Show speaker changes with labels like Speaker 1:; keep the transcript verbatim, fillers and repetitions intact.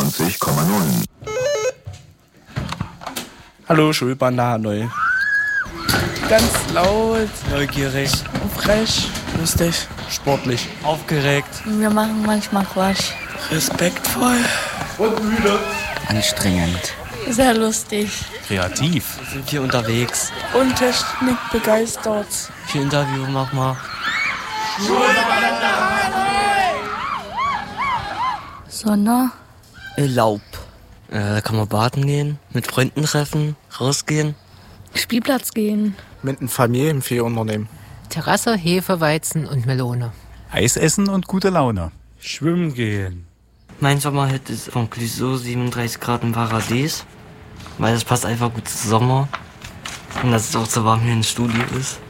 Speaker 1: neunzig Komma null.
Speaker 2: Hallo, Schulbande Hanoi.
Speaker 3: Ganz laut,
Speaker 4: neugierig,
Speaker 3: frech,
Speaker 2: Lustig, sportlich,
Speaker 4: aufgeregt,
Speaker 5: Wir machen manchmal Quatsch.
Speaker 3: respektvoll
Speaker 2: und müde.
Speaker 6: Anstrengend.
Speaker 5: Sehr lustig.
Speaker 4: kreativ. Wir sind hier unterwegs.
Speaker 3: und Technik begeistert.
Speaker 4: Viel Interview mach mal.
Speaker 5: Sonne.
Speaker 6: Laub.
Speaker 4: Äh, da kann man baden gehen, mit Freunden treffen, rausgehen.
Speaker 5: Spielplatz gehen.
Speaker 3: Mit einem Familienferienunternehmen.
Speaker 7: Terrasse, Hefe, Weizen und Melone.
Speaker 8: Eis essen und gute Laune.
Speaker 4: Schwimmen gehen. Mein Sommerhit ist von Clouseau siebenunddreißig Grad im Paradies, weil das passt einfach gut zum Sommer und dass es auch so warm hier im Studio ist.